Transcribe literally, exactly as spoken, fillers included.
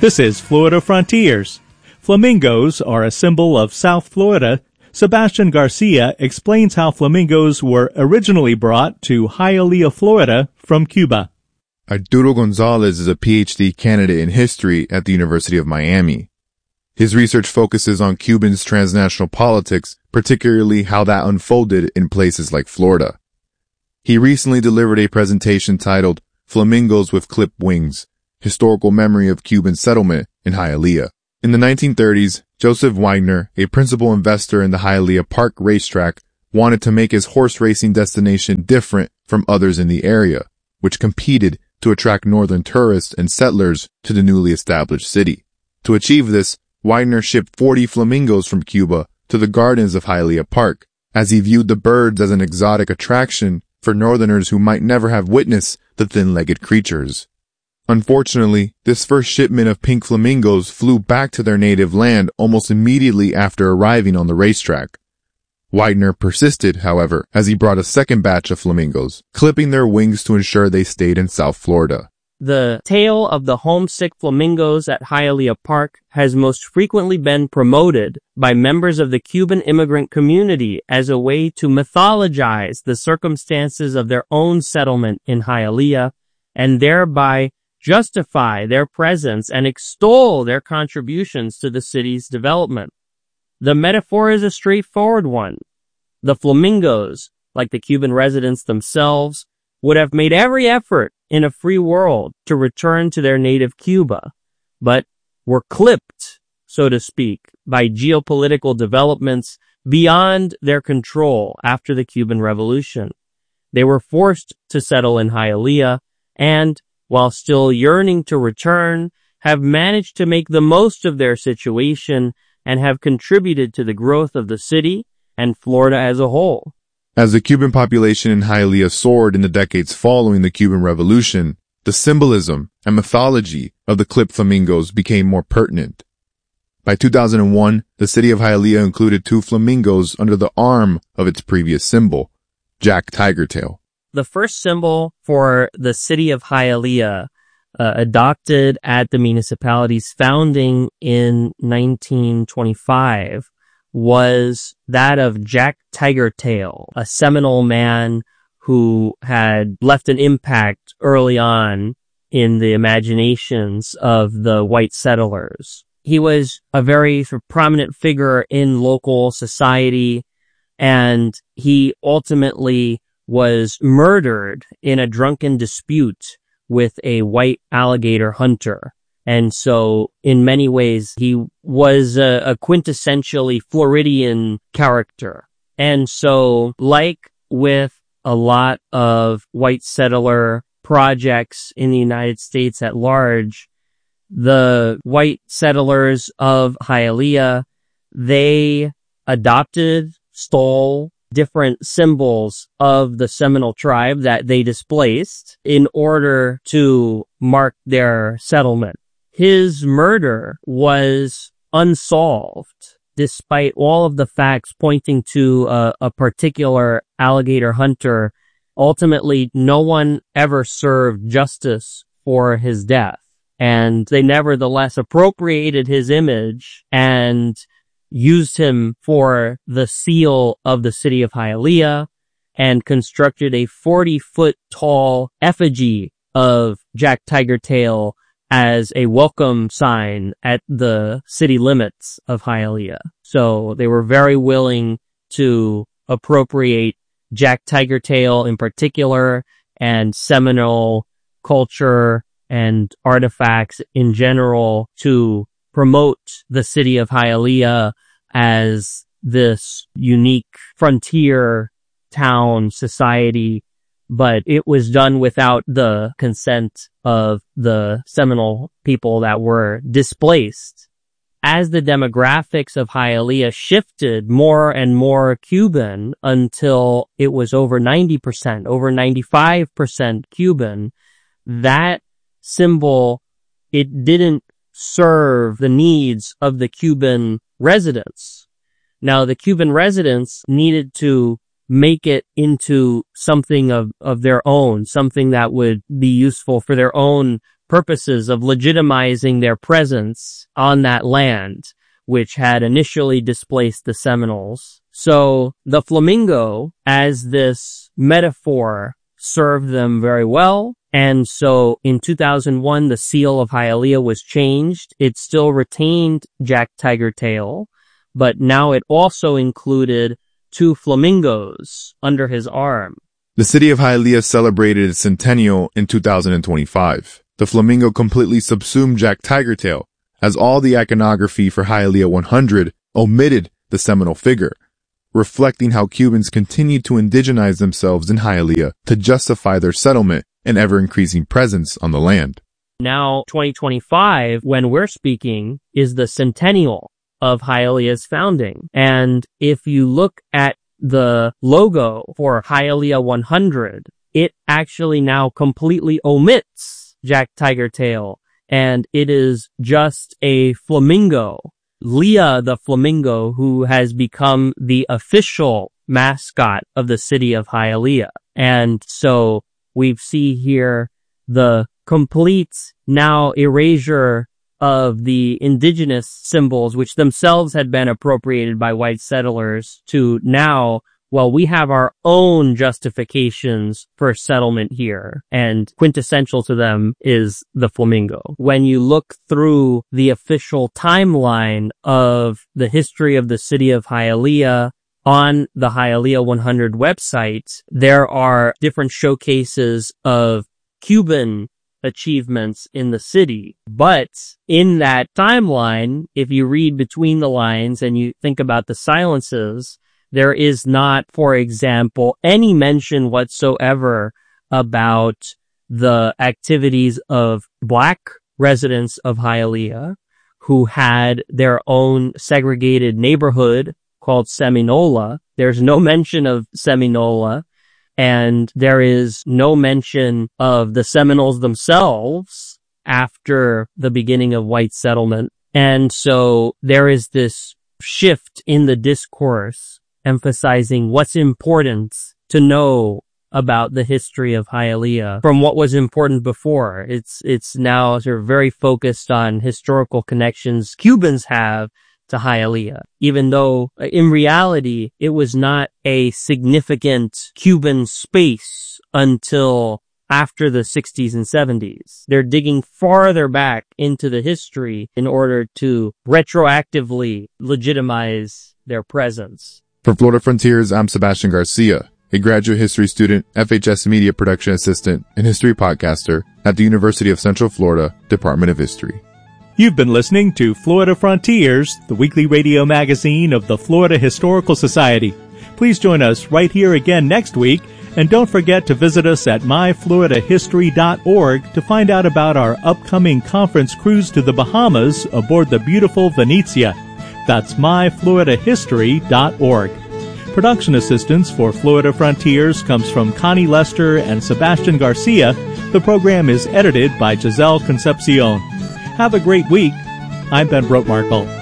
This is Florida Frontiers. Flamingos are a symbol of South Florida. Sebastian Garcia explains how flamingos were originally brought to Hialeah, Florida from Cuba. Arturo Gonzalez is a P H D candidate in history at the University of Miami. His research focuses on Cubans' transnational politics, particularly how that unfolded in places like Florida. He recently delivered a presentation titled Flamingos with Clipped Wings, Historical Memory of Cuban Settlement in Hialeah. In the nineteen thirties, Joseph Wagner, a principal investor in the Hialeah Park racetrack, wanted to make his horse racing destination different from others in the area, which competed to attract northern tourists and settlers to the newly established city. To achieve this, Wagner shipped forty flamingos from Cuba to the gardens of Hialeah Park, as he viewed the birds as an exotic attraction for northerners who might never have witnessed the thin-legged creatures. Unfortunately, this first shipment of pink flamingos flew back to their native land almost immediately after arriving on the racetrack. Wagner persisted, however, as he brought a second batch of flamingos, clipping their wings to ensure they stayed in South Florida. The tale of the homesick flamingos at Hialeah Park has most frequently been promoted by members of the Cuban immigrant community as a way to mythologize the circumstances of their own settlement in Hialeah and thereby justify their presence and extol their contributions to the city's development. The metaphor is a straightforward one. The flamingos, like the Cuban residents themselves, would have made every effort in a free world to return to their native Cuba, but were clipped, so to speak, by geopolitical developments beyond their control after the Cuban Revolution. They were forced to settle in Hialeah and, while still yearning to return, have managed to make the most of their situation and have contributed to the growth of the city and Florida as a whole. As the Cuban population in Hialeah soared in the decades following the Cuban Revolution, the symbolism and mythology of the clipped flamingos became more pertinent. By two thousand one, the city of Hialeah included two flamingos under the arm of its previous symbol, Jack Tigertail. The first symbol for the city of Hialeah, uh, adopted at the municipality's founding in nineteen twenty-five, was that of Jack Tigertail, a Seminole man who had left an impact early on in the imaginations of the white settlers. He was a very sort of prominent figure in local society, and he ultimately was murdered in a drunken dispute with a white alligator hunter. And so, in many ways, he was a, a quintessentially Floridian character. And so, like with a lot of white settler projects in the United States at large, the white settlers of Hialeah, they adopted, stole different symbols of the Seminole tribe that they displaced in order to mark their settlement. His murder was unsolved, despite all of the facts pointing to a, a particular alligator hunter. Ultimately, no one ever served justice for his death, and they nevertheless appropriated his image and used him for the seal of the city of Hialeah and constructed a forty-foot tall effigy of Jack Tigertail as a welcome sign at the city limits of Hialeah. So they were very willing to appropriate Jack Tigertail in particular and Seminole culture and artifacts in general to promote the city of Hialeah as this unique frontier town society, but it was done without the consent of the Seminole people that were displaced. As the demographics of Hialeah shifted more and more Cuban until it was over ninety percent, over ninety-five percent Cuban, that symbol, it didn't serve the needs of the Cuban residents. Now, the Cuban residents needed to make it into something of, of their own, something that would be useful for their own purposes of legitimizing their presence on that land, which had initially displaced the Seminoles. So the flamingo, as this metaphor, served them very well. And so in two thousand one, the seal of Hialeah was changed. It still retained Jack Tigertail, but now it also included two flamingos under his arm. The city of Hialeah celebrated its centennial in two thousand twenty-five. The flamingo completely subsumed Jack Tigertail, as all the iconography for Hialeah one hundred omitted the Seminole figure, reflecting how Cubans continued to indigenize themselves in Hialeah to justify their settlement and ever-increasing presence on the land. Now, twenty twenty-five, when we're speaking, is the centennial of Hialeah's founding. And if you look at the logo for Hialeah one hundred, it actually now completely omits Jack Tigertail, and it is just a flamingo. Leah the flamingo, who has become the official mascot of the city of Hialeah. And so we see here the complete now erasure of the indigenous symbols, which themselves had been appropriated by white settlers, to now, well, we have our own justifications for settlement here, and quintessential to them is the flamingo. When you look through the official timeline of the history of the city of Hialeah on the Hialeah one hundred website, there are different showcases of Cuban achievements in the city. But in that timeline, if you read between the lines and you think about the silences, there is not, for example, any mention whatsoever about the activities of Black residents of Hialeah who had their own segregated neighborhood called Seminola. There's no mention of Seminola, and there is no mention of the Seminoles themselves after the beginning of white settlement. And so there is this shift in the discourse emphasizing what's important to know about the history of Hialeah from what was important before. It's, it's now sort of very focused on historical connections Cubans have to Hialeah, even though in reality it was not a significant Cuban space until after the sixties and seventies. They're digging farther back into the history in order to retroactively legitimize their presence. For Florida Frontiers, I'm Sebastian Garcia, a graduate history student, F H S Media Production Assistant, and history podcaster at the University of Central Florida, Department of History. You've been listening to Florida Frontiers, the weekly radio magazine of the Florida Historical Society. Please join us right here again next week, and don't forget to visit us at my florida history dot org to find out about our upcoming conference cruise to the Bahamas aboard the beautiful Venezia. That's my florida history dot org. Production assistance for Florida Frontiers comes from Connie Lester and Sebastian Garcia. The program is edited by Giselle Concepcion. Have a great week. I'm Ben Brotmarkle.